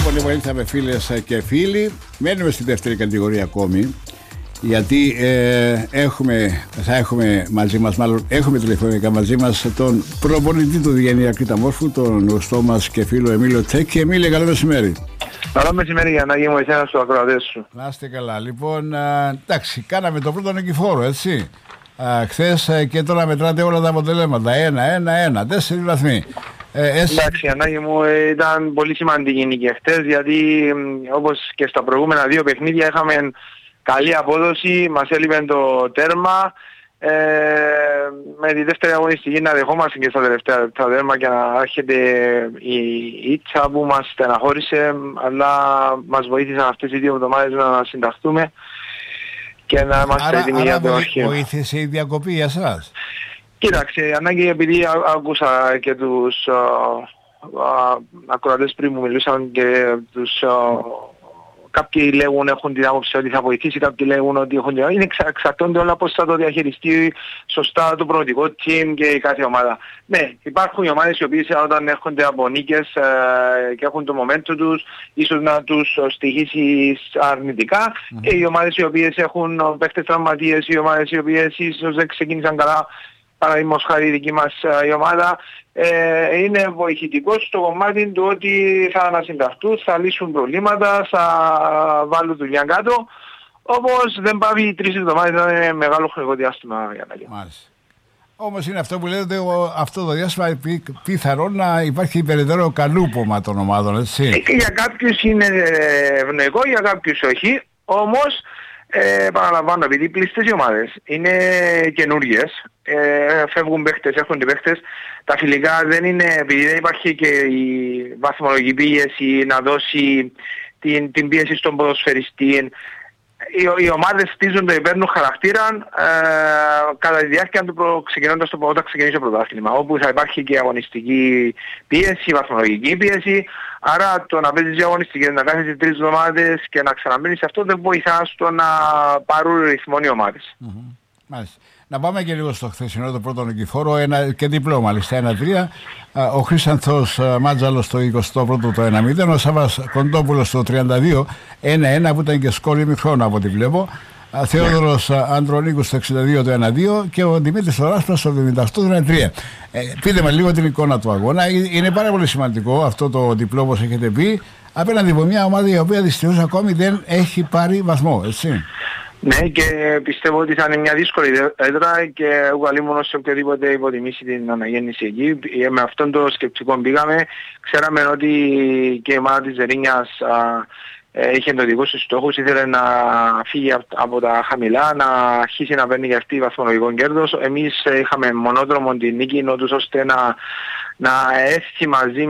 Λοιπόν, ήρθαμε φίλες και φίλοι. Μένουμε στη δεύτερη κατηγορία ακόμη. Γιατί έχουμε τηλεφωνικά μαζί μας τον προπονητή του Διγενή Κρήτα-Μόρφου, τον γνωστό μας και φίλο Εμίλιο Τσέκη. Εμίλιο, καλό μεσημέρι. Καλό μεσημέρι, Γιαννάκη μου, εσένα στους ακροατές σου. Να είστε καλά. Λοιπόν, εντάξει, κάναμε το πρώτο νικηφόρο, έτσι. Χθες και τώρα μετράτε όλα τα αποτελέσματα. 1-1-1, 4 βαθμοί. Εντάξει, Γιαννάκη μου, ήταν πολύ σημαντική η νίκη χθες, γιατί όπως και στα προηγούμενα δύο παιχνίδια είχαμε καλή απόδοση, μας έλειπε το τέρμα. Με τη δεύτερη αγωνιστική να δεχόμαστε και στα τελευταία λεπτά τέρμα και να έρχεται η ήτσα που μας στεναχώρησε, αλλά μας βοήθησαν αυτές οι δύο εβδομάδες να συνταχθούμε και να είμαστε έτοιμοι για το αρχείο. Άρα βοήθησε η διακοπή για εσάς? Κοίταξε, Ανάγκη, επειδή άκουσα και τους ακροατές πριν μου μιλούσαν και τους... Κάποιοι λέγουν έχουν την άποψη ότι θα βοηθήσει, κάποιοι λέγουν ότι έχουν την άποψη. Εξαρτώνται όλα πώς θα το διαχειριστεί σωστά το προγραμματικό team και η κάθε ομάδα. Ναι, υπάρχουν οι ομάδες οι οποίες όταν έρχονται από νίκες και έχουν το momentum τους, ίσως να τους στοιχήσει αρνητικά. Και οι ομάδες οι οποίες έχουν παίχτες τραυματίες, οι ομάδες οι οποίες ίσως δεν ξεκίνησαν καλά. Παραδείγματος χάρη η δική μας η ομάδα είναι βοηθητικό στο κομμάτι του ότι θα ανασυνταχτούν, θα λύσουν προβλήματα, θα βάλουν δουλειά κάτω. Όπως δεν πάει 3 εβδομάδες, είναι μεγάλο χρονικό διάστημα για να γίνει. Μάλιστα. Όμως είναι αυτό που λέτε, αυτό το διάστημα πιθανόν να υπάρχει περαιτέρω καλούπομα των ομάδων, έτσι. Για κάποιους είναι ευνοϊκό, για κάποιους όχι. Όμως παραλαμβάνω, επειδή πλήστες οι ομάδες είναι καινούργιες, φεύγουν παίχτες, έρχονται παίχτες, τα φιλικά δεν είναι, επειδή δεν υπάρχει και η βαθμολογική πίεση να δώσει την πίεση στον ποδοσφαιριστή. Οι ομάδες στίζονται, παίρνουν χαρακτήρα κατά τη διάρκεια του ξεκινώντας όταν ξεκινήσει το πρωτάθλημα, όπου θα υπάρχει και αγωνιστική πίεση, βαθμολογική πίεση. Άρα το να παίζεις αγωνιστικές, να κάνεις 3 εβδομάδες και να ξαναμπαίνεις, αυτό δεν βοηθά στο να πάρουν ρυθμό οι ομάδες. Μάλιστα. Να πάμε και λίγο στο χθεσινό το πρώτο νικηφόρο, και διπλό μάλιστα, 1-3. Ο Χρήστανθος Μάτζαλος στο 21ο το 1-0, ο Σάββας Κοντόπουλος στο 32, 1-1 που ήταν και σκόρ ημιχρόνο από ό,τι βλέπω. Θεόδωρος Ανδρονίκου στο 62 το 1-2 και ο Δημήτρης Θωράσπας στο 78 το 1-3. Πείτε με λίγο την εικόνα του αγώνα. Είναι πάρα πολύ σημαντικό αυτό το διπλό, όπως έχετε πει, απέναντι από μια ομάδα η οποία δυστυχώς ακόμη δεν έχει πάρει βαθμό, έτσι. Ναι, και πιστεύω ότι θα είναι μια δύσκολη έδρα και εγώ αλλήμον σε οποιοδήποτε υποτιμήσει την αναγέννηση εκεί. Με αυτόν το σκεπτικό μπήκαμε. Ξέραμε ότι και η ομάδα της Ζερίνιας είχε το δικό στους στόχους, ήθελε να φύγει από τα χαμηλά, να αρχίσει να παίρνει και αυτή βαθμολογικό κέρδος. Εμείς είχαμε μονόδρομο την νίκη νότους ώστε να έρθει μαζί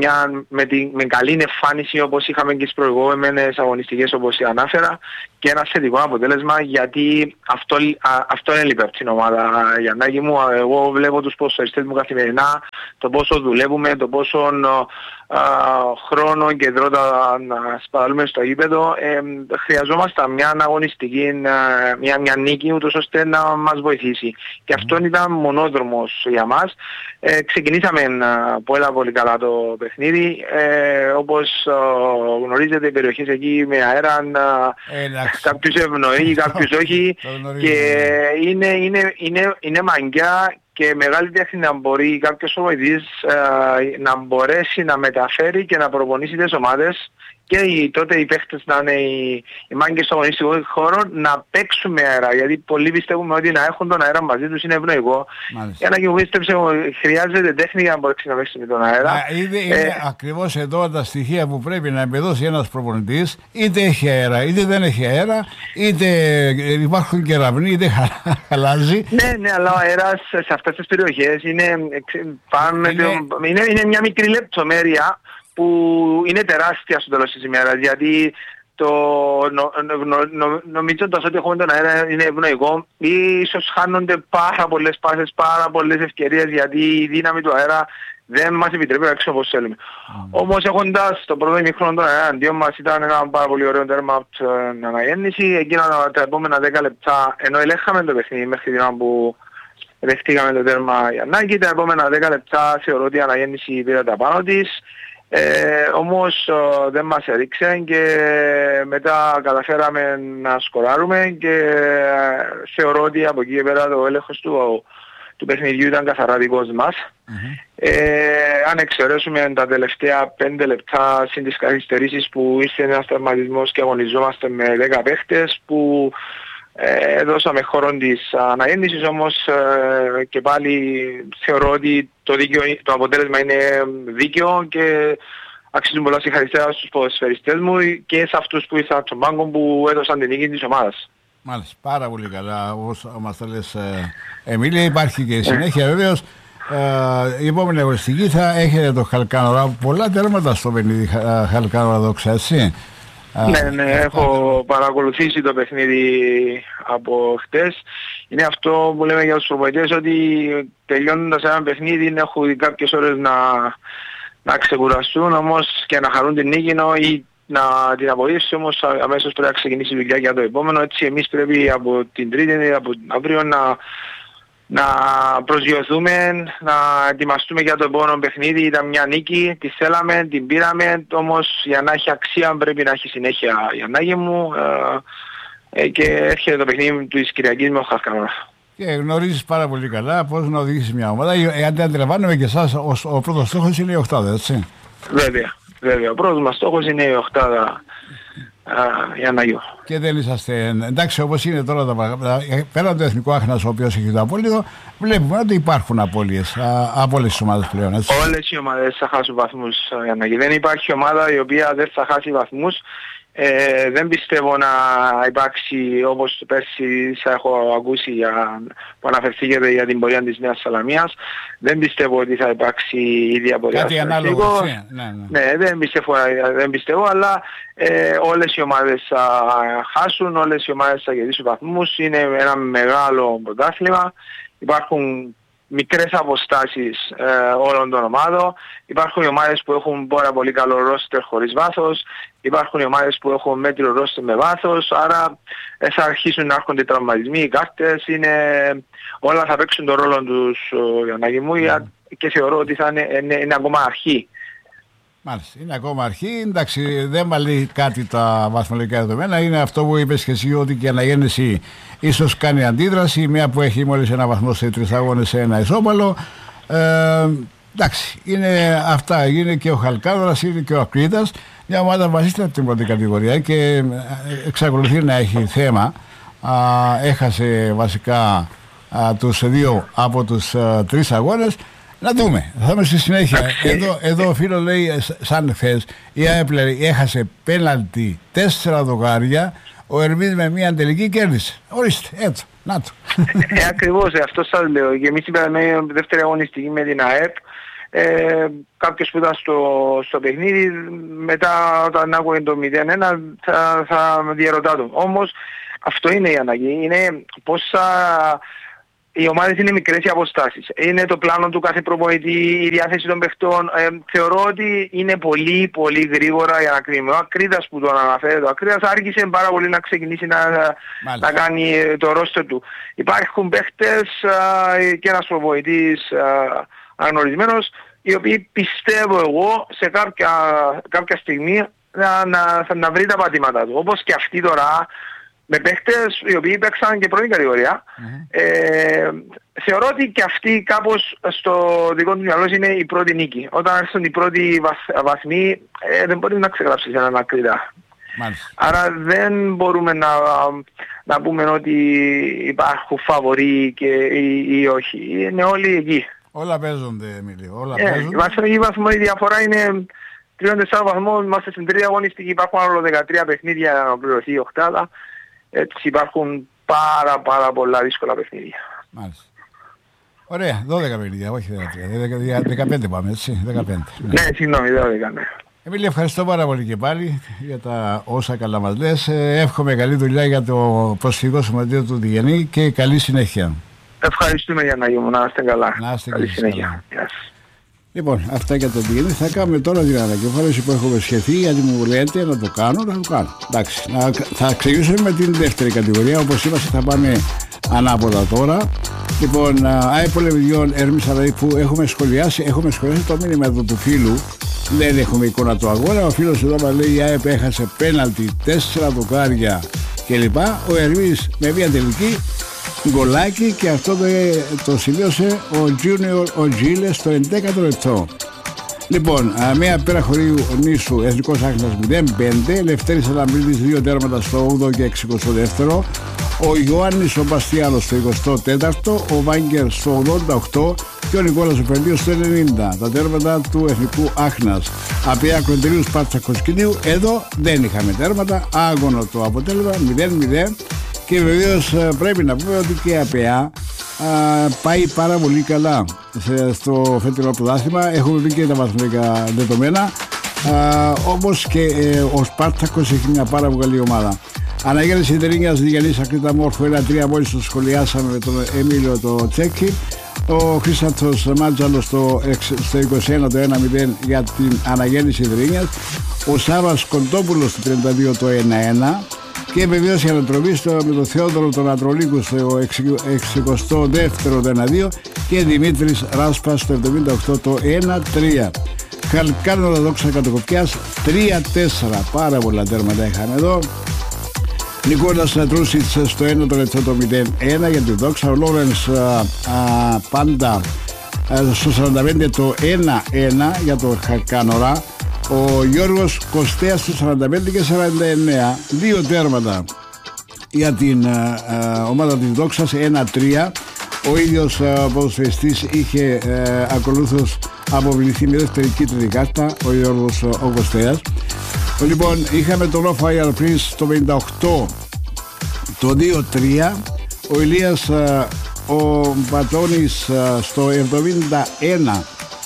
με καλή εμφάνιση όπως είχαμε και στις προηγούμενες αγωνιστικές όπως ανάφερα και ένα θετικό αποτέλεσμα, γιατί αυτό έλειπε από την ομάδα, Γιαννάκη μου. Εγώ βλέπω τους ποδοσφαιριστές μου καθημερινά, το πόσο δουλεύουμε, το πόσο χρόνο και δρότα να σπαταλούμε στο γήπεδο. Χρειαζόμαστε μια αγωνιστική, μια νίκη ούτως ώστε να μας βοηθήσει. Και αυτό ήταν μονόδρομος για μας. Ξεκινήσαμε πολύ καλά το παιχνίδι. Όπως γνωρίζετε, οι περιοχές εκεί με αέρα, κάποιους ευνοεί, κάποιους όχι. Και είναι μαγκιά και μεγάλη τέχνη να μπορεί κάποιος ομιλητής να μπορέσει να μεταφέρει και να προπονήσει τις ομάδες και τότε οι παίχτες να είναι οι μάγκες στο αγωνιστικό χώρο να παίξουν με αέρα, γιατί πολλοί πιστεύουμε ότι να έχουν τον αέρα μαζί τους είναι ευνοϊκό. Για να πίστεψε, χρειάζεται τέχνη για να μπορέσει να παίξει με τον αέρα. Είναι ακριβώς εδώ τα στοιχεία που πρέπει να εμπεδώσει ένας προπονητής, είτε έχει αέρα είτε δεν έχει αέρα, είτε υπάρχουν κεραυνοί είτε χαλάζει. Ναι, αλλά ο αέρας σε αυτές τις περιοχές είναι μια μικρή λεπτομέρεια που είναι τεράστια στο τέλος της ημέρας, γιατί νομίζοντας ότι έχουμε τον αέρα είναι ευνοϊκό, ίσως χάνονται πάρα πολλές πάσες, πάρα πολλές ευκαιρίες, γιατί η δύναμη του αέρα δεν μας επιτρέπει να παίξουμε όπως θέλουμε. Όμως έχοντας το πρώτο ημίχρονο τον αέρα αντίον μας ήταν ένα πάρα πολύ ωραίο τέρμα από την αναγέννηση. Εκείνα τα επόμενα 10 λεπτά, ενώ ελέγχαμε το παιχνίδι μέχρι την ώρα που δεχτήκαμε το τέρμα Γιαννάκη, τα επόμενα 10 λεπτά θεωρώ ότι η αναγέννηση πήρε τα πάνω της. Όμως δεν μας έριξε και μετά καταφέραμε να σκοράρουμε και θεωρώ ότι από εκεί πέρα το έλεγχος του παιχνιδιού ήταν καθαρά δικός μας. Αν εξαιρέσουμε τα τελευταία 5 λεπτά συν τις καθυστερήσεις που ήρθε ένας τραυματισμός και αγωνιζόμαστε με 10 παίχτες που δώσαμε χώρο της αναγέννησης, όμως και πάλι θεωρώ ότι το αποτέλεσμα είναι δίκαιο και αξίζουν πολλά συγχαρητήρια στους ποδοσφαιριστές μου και σε αυτούς που ήρθαν στον πάγκο που έδωσαν την νίκη της ομάδας. Μάλιστα, πάρα πολύ καλά όπως μας τα λες, Εμίλια. Υπάρχει και η συνέχεια βεβαίως. Η επόμενη αγωνιστική θα έχετε το Χαλκάνορα. Πολλά τέρματα στο παιχνίδι Χαλκάνορα δόξα, έτσι. Ναι, έχω παρακολουθήσει το παιχνίδι από χτες. Είναι αυτό που λέμε για τους προπονητές, ότι τελειώνοντας ένα παιχνίδι έχουν κάποιες ώρες να ξεκουραστούν όμως και να χαρούν την νίκη ή να την απορρίψει, όμως αμέσως πρέπει να ξεκινήσει η δουλειά για το επόμενο. Έτσι εμείς πρέπει από την Τρίτη, από αύριο να προσγειωθούμε, να ετοιμαστούμε για το επόμενο παιχνίδι. Ήταν μια νίκη, τη θέλαμε, την πήραμε, όμως για να έχει αξία πρέπει να έχει συνέχεια η ανάγκη μου και έρχεται το παιχνίδι της Κυριακής με ο Χαλκάνορα. Και γνωρίζεις πάρα πολύ καλά πώς να οδηγήσεις μια ομάδα. Αν δεν αντιλαμβάνομαι και εσάς, ο πρώτος στόχος είναι η οκτάδα, έτσι. Βέβαια. Ο πρώτος μας στόχος είναι η οκτάδα για να γιω. Και δεν είσαστε, εντάξει, όπως είναι τώρα τα πράγματα, πέραν το Εθνικό Άχνας, ο οποίος έχει το απόλυτο, βλέπουμε ότι υπάρχουν απώλειες από όλες τις ομάδες πλέον, έτσι. Όλες οι ομάδες θα χάσουν βαθμούς, Γιάννακη. Δεν υπάρχει ομάδα η οποία δεν θα χάσει βαθμούς. Δεν πιστεύω να υπάρξει, όπως πέρσι έχω ακούσει που αναφερθήκεται για την πορεία της Νέας Σαλαμίας, δεν πιστεύω ότι θα υπάρξει ίδια πορεία. Κάτι ανάλογο. Ναι, δεν πιστεύω, αλλά όλες οι ομάδες θα χάσουν, όλες οι ομάδες θα κερδίσουν βαθμούς. Είναι ένα μεγάλο πρωτάθλημα. Υπάρχουν μικρές αποστάσεις όλων των ομάδων. Υπάρχουν οι ομάδες που έχουν πάρα πολύ καλό ρόστερ χωρίς βάθος. Υπάρχουν οι ομάδες που έχουν μέτριο ρόστερ με βάθος. Άρα θα αρχίσουν να έρχονται τραυματισμοί, οι κάρτες. Όλα θα παίξουν τον ρόλο τους, Γιάννακη μου, και θεωρώ ότι είναι ακόμα αρχή. Μάλιστα, είναι ακόμα αρχή. Εντάξει, δεν μαλλεί κάτι τα βαθμολογικά δεδομένα. Είναι αυτό που είπες και εσύ, ότι και η αναγέννηση ίσως κάνει αντίδραση. Μια που έχει μόλις ένα βαθμό σε 3 αγώνες σε ένα ισόπαλο. Εντάξει, είναι αυτά. Είναι και ο Χαλκάνορας, είναι και ο Ακρίτας. Μια ομάδα βασίστηκε από την πρώτη κατηγορία και εξακολουθεί να έχει θέμα. Έχασε βασικά τους 2 από τους 3 αγώνες. Να δούμε, θα είμαι στη συνέχεια. Εδώ ο φίλος λέει, σαν χθες, η ΑΕΠ έχασε πέναλτι 4 δοκάρια, ο Ερμής με μια τελική κέρδισε. Ορίστε, έτσι, να το. Ακριβώς, αυτό σας λέω. Και εμείς είπαμε δεύτερη αγωνιστική με την ΑΕΠ. Κάποιος που ήταν στο παιχνίδι, μετά όταν άκουγε το 0-1 θα διαρωτά του. Όμως αυτό είναι η ανάγκη. Είναι πόσα... Οι ομάδες είναι μικρές οι αποστάσεις. Είναι το πλάνο του κάθε προπονητή, η διάθεση των παιχτών. Θεωρώ ότι είναι πολύ πολύ γρήγορα για να κρίνουμε. Ο Ακρίτας που τον αναφέρεται, ο Ακρίτας άρχισε πάρα πολύ να ξεκινήσει να κάνει το ρόστερ του. Υπάρχουν παίχτες και ένας προπονητής αναγνωρισμένος, οι οποίοι πιστεύω εγώ σε κάποια στιγμή να βρει τα πατήματά του. Όπως και αυτοί τώρα, με παίχτες οι οποίοι παίξαν και πρώτη κατηγορία. Θεωρώ ότι και αυτοί κάπως στο δικό του μυαλό είναι η πρώτη νίκη. Όταν έρθουν οι πρώτοι βαθμοί δεν μπορεί να ξεγράψεις έναν Ακρίτα. Άρα δεν μπορούμε να πούμε ότι υπάρχουν φαβοροί ή όχι. Είναι όλοι εκεί. Όλα παίζονται, Εμίλιο. Η βαθμική διαφορά είναι 3-4 βαθμούς. Είμαστε στην τρίτη αγωνιστική. Υπάρχουν άλλο 13 παιχνίδια να ολοκληρωθεί η οκτάδα. Έτσι υπάρχουν πάρα πολλά δύσκολα παιχνίδια. Μάλιστα. Ωραία, 12 παιχνίδια, όχι 13. 15 πάμε, έτσι. 15. Ναι, συγγνώμη, 12. Ναι. Εμίλη, ευχαριστώ πάρα πολύ και πάλι για τα όσα καλά μας λες. Εύχομαι καλή δουλειά για το προσφυγικό σωματείο του Διγενή και καλή συνέχεια. Ευχαριστούμε, Γιάννακη μου, να είστε καλά. Να είστε καλή συνέχεια. Γεια σας. Λοιπόν, αυτά για το Διγενή. Θα κάνουμε τώρα την ανακεφάλωση που έχουμε σχεθεί, γιατί μου λέτε να το κάνω, να το κάνω. Εντάξει, θα ξεκινήσουμε με την δεύτερη κατηγορία. Όπως είπατε, θα πάμε ανάποδα τώρα. Λοιπόν, ΑΕ Πολεμιδιών Ερμής Αδαήπου, έχουμε σχολιάσει το μήνυμα εδώ του φίλου. Δεν έχουμε εικόνα του αγώνα. Ο φίλος εδώ μας λέει η ΑΕΠ έχασε πέναλτι, 4 δοκάρια κλπ. Ο Ερμής με μια τελική γκολάκι και αυτό το σημείωσε ο Junior ο Τζίλε στο 11ο λεπτό. Λοιπόν, μία πέρα χωρίου νήσου, Εθνικός Άχινας 0-5, Λευτέρης Αλαμπρίτης 2 τέρματα στο 8ο και 62ο, ο Ιωάννης ο Μπαστιάνος στο 24ο, ο Βάγκερ στο 88 και ο Νικόλας ο Πεντίος στο 90. Τα τέρματα του Εθνικού Άχνας. ΑΠΑ Κοντρίου Σπάρτσα Κοσκινίου, εδώ δεν είχαμε τέρματα, άγωνο το αποτέλεσμα 0-0 και βεβαίως πρέπει να πούμε ότι και η ΑΠΑ πάει πάρα πολύ καλά στο φετινό πρωτάθλημα. Έχουμε βρει και τα βαθμικά δεδομένα, όπως και ο Σπάρτακος έχει μια πάρα πολύ καλή ομάδα. Αναγέννηση Τερίνιας Διγενής Ακρίτα Μόρφου 1-3, μόλις το σχολιάσαμε με τον Εμίλιο το Τσέκι. Ο Χρήσταθος Μάτζαλος στο 21 το 1-0 για την αναγέννηση Τερίνιας. Ο Σάβας Κοντόπουλος στο 32 το 1-1. Και βεβαίως η ανατροπή με τον Θεόδωρο τον Ατρολίκου στο 62ο το 1-2 και Δημήτρης Ράσπας στο 78 το 1-3. Χαλκάνορα Δόξα Κατοκοπιάς 3-4, πάρα πολλά τέρματα είχαμε εδώ. Νικόλας Τρούσιτς στο 1 το λεπτό το 0-1 για την Δόξα. Ο Λόρενς Πάντα στο 45 το 1-1 για τον Χαλκάνορα. Ο Γιώργος Κωστέας στο 45 και 49, δύο τέρματα για την ομάδα της Δόξας, 1-3. Ο ίδιος ποδοσφαιριστής είχε ακολούθως αποβληθεί με δεύτερη κίτρινη κάρτα, ο Γιώργος ο Κωστέας. Λοιπόν, είχαμε τον Οφάιαρ Prince στο 58 το 2-3, ο Ηλίας ο Μπατώνης στο 71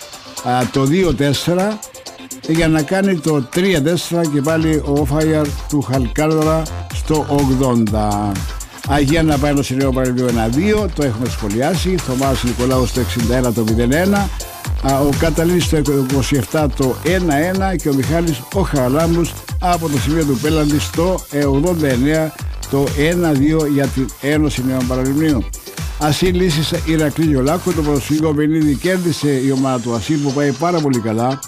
το 2-4 για να κάνει το 3-4 και πάλι ο Φάιαρ του Χαλκάνορα στο 80. Αγία να πάει στο νέο παρελθόν 1-2, το έχουμε σχολιάσει. Θωμάς Νικολάου στο 61 το 0-1, ο Καταλής στο 27 το 1-1 και ο Μιχάλης ο Χαραλάμπους από το σημείο του πέλαντη στο 89 το 1-2 για την Ένωση Νέων Παραλιμνίου. Ασύ λύσεις Ηρακλή Γιολάκου, το προσφυγικό παιχνίδι κέρδισε η ομάδα του Ασύ που πάει πάρα πολύ καλά,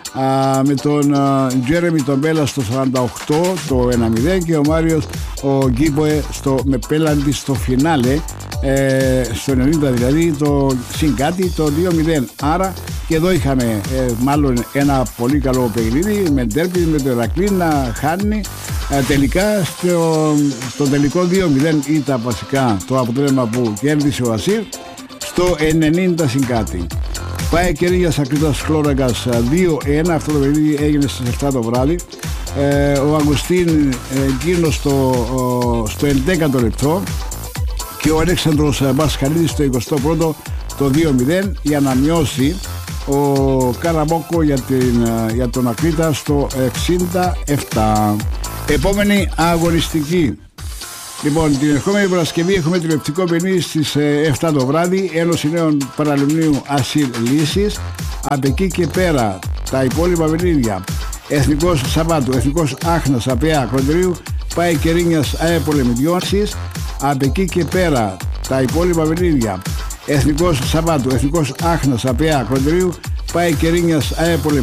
με τον Τζέρεμι τον Μπέλα στο 48 το 1-0 και ο Μάριος ο Γκίμποε με πέλαντι στο φινάλε στο 90 δηλαδή το συν κάτι το 2-0. Άρα και εδώ είχαμε μάλλον ένα πολύ καλό παιχνίδι με ντέρμπι, με το Ηρακλή να χάνει. Τελικά στο τελικό 2-0 ήταν βασικά το αποτέλεσμα που κέρδισε ο Ασύρ στο 90 συν κάτι. Πάει Κερίγιας Ακρίτας Χλώρακας 2-1, αυτό το παιχνίδι έγινε στις 7 το βράδυ. Ο Αγκουστίν εκείνος στο 11ο λεπτό και ο Αλέξανδρος Μπασχαλίδης στο 21ο το 2-0 για να μειώσει ο Καραμπόκο για τον Ακρίτα στο 67. Επόμενη αγωνιστική. Λοιπόν, την ερχόμενη Παρασκευή έχουμε τηλεοπτικό παιχνίδι στις 7 το βράδυ, Ένωση Νέων Παραλιμνίου Ασύρ Λύσης. Από εκεί και πέρα τα υπόλοιπα παιχνίδια: Εθνικός Σαββάτου, Εθνικός Άχνας ΑΠΑ Κοντρίου, πάει Κερίνιας ΑΕ Πολεμιδιών. Από εκεί και πέρα τα υπόλοιπα παιχνίδια: Εθνικός Σαββάτου, Εθνικός Άχνας ΑΠΑ Κοντρίου, πάει Κερίνιας ΑΕ Πολεμιδιών.